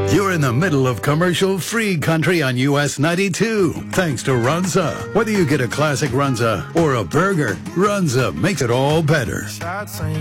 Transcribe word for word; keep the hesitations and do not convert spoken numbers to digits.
You're in the middle of commercial-free country on U S ninety-two, thanks to Runza. Whether you get a classic Runza or a burger, Runza makes it all better.